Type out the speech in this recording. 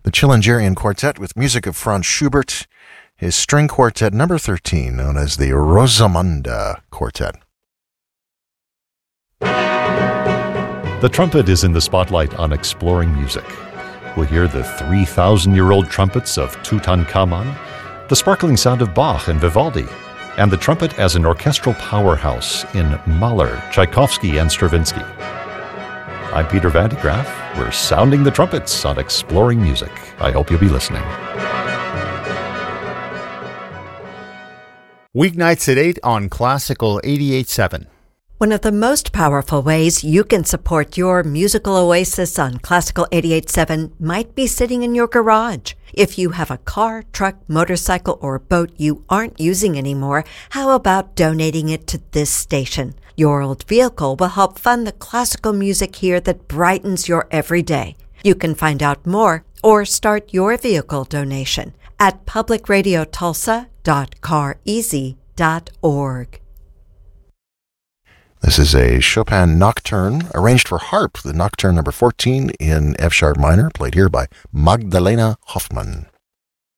The Chilingerian Quartet with music of Franz Schubert, his string quartet number 13, known as the Rosamunde Quartet. The trumpet is in the spotlight on Exploring Music. We'll hear the 3,000-year-old trumpets of Tutankhamun, the sparkling sound of Bach and Vivaldi, and the trumpet as an orchestral powerhouse in Mahler, Tchaikovsky, and Stravinsky. I'm Peter Van de Graaff. We're sounding the trumpets on Exploring Music. I hope you'll be listening. Weeknights at 8 on Classical 88.7. One of the most powerful ways you can support your musical oasis on Classical 88.7 might be sitting in your garage. If you have a car, truck, motorcycle, or boat you aren't using anymore, how about donating it to this station? Your old vehicle will help fund the classical music here that brightens your everyday. You can find out more or start your vehicle donation at publicradiotulsa.careasy.org. This is a Chopin Nocturne, arranged for harp, the Nocturne number 14 in F-sharp minor, played here by Magdalena Hoffmann.